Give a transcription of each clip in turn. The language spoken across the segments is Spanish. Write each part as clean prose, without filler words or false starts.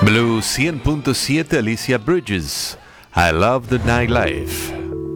Blue 100.7, Alicia Bridges, I Love the Nightlife.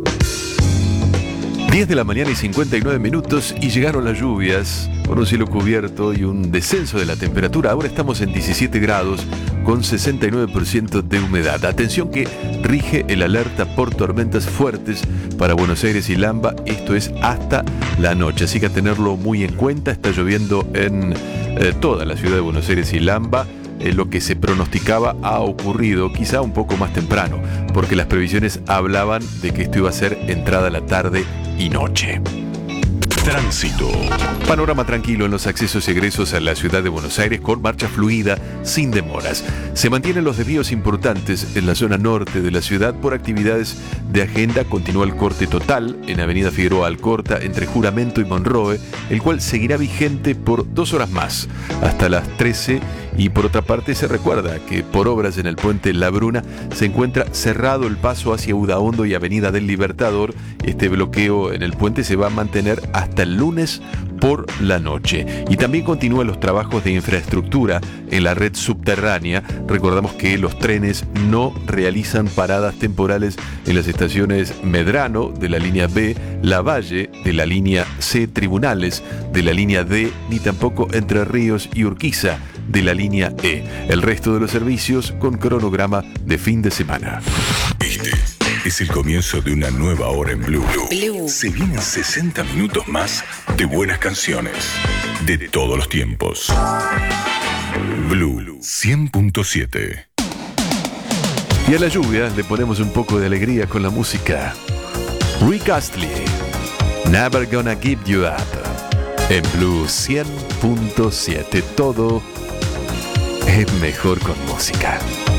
10 de la mañana y 59 minutos y llegaron las lluvias con un cielo cubierto y un descenso de la temperatura. Ahora estamos en 17 grados con 69% de humedad. Atención que rige el alerta por tormentas fuertes para Buenos Aires y Lamba. Esto es hasta la noche, así que a tenerlo muy en cuenta. Está lloviendo en toda la ciudad de Buenos Aires y Lamba. Lo que se pronosticaba ha ocurrido quizá un poco más temprano, porque las previsiones hablaban de que esto iba a ser entrada la tarde y noche. Tránsito. Panorama tranquilo en los accesos y egresos a la ciudad de Buenos Aires con marcha fluida, sin demoras. Se mantienen los desvíos importantes en la zona norte de la ciudad por actividades de agenda. Continúa el corte total en Avenida Figueroa Alcorta entre Juramento y Monroe, el cual seguirá vigente por 2 horas más, hasta las 13. Y por otra parte se recuerda que por obras en el puente La Bruna se encuentra cerrado el paso hacia Udaondo y Avenida del Libertador. Este bloqueo en el puente se va a mantener hasta el lunes por la noche. Y también continúan los trabajos de infraestructura en la red subterránea. Recordamos que los trenes no realizan paradas temporales en las estaciones Medrano de la línea B, Lavalle de la línea C, Tribunales de la línea D, ni tampoco Entre Ríos y Urquiza de la línea E. El resto de los servicios con cronograma de fin de semana. Este es el comienzo de una nueva hora en Blue. Se vienen 60 minutos más de buenas canciones de todos los tiempos. Blue 100.7. Y a la lluvia le ponemos un poco de alegría con la música. Rick Astley, Never Gonna Give You Up. En Blue 100.7 todo es mejor con música.